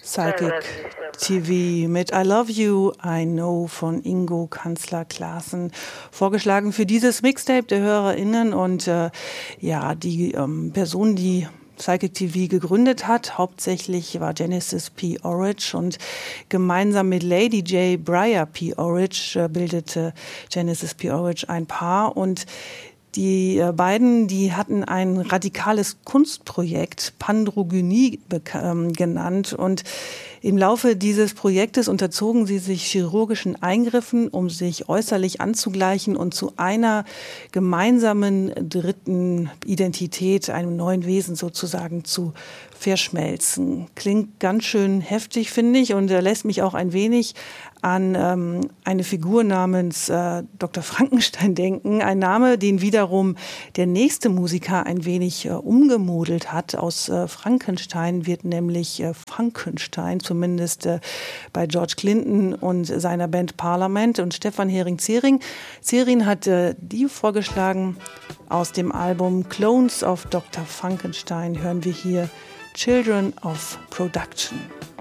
Psychic TV mit I Love You, I Know von Ingo Kanzler-Klaassen vorgeschlagen für dieses Mixtape der HörerInnen. Und die Person, die Psychic TV gegründet hat, hauptsächlich war Genesis P. Orridge, und gemeinsam mit Lady J. Briar P. Orridge bildete Genesis P. Orridge ein Paar. Und die beiden, die hatten ein radikales Kunstprojekt, Pandrogynie genannt, und im Laufe dieses Projektes unterzogen sie sich chirurgischen Eingriffen, um sich äußerlich anzugleichen und zu einer gemeinsamen dritten Identität, einem neuen Wesen sozusagen, zu verschmelzen. Klingt ganz schön heftig, finde ich, und lässt mich auch ein wenig an eine Figur namens Dr. Frankenstein denken. Ein Name, den wiederum der nächste Musiker ein wenig umgemodelt hat. Aus Frankenstein wird nämlich Frankenstein, zumindest bei George Clinton und seiner Band Parliament. Und Stefan Hering-Zering hat die vorgeschlagen. Aus dem Album Clones of Dr. Frankenstein hören wir hier Children of Production.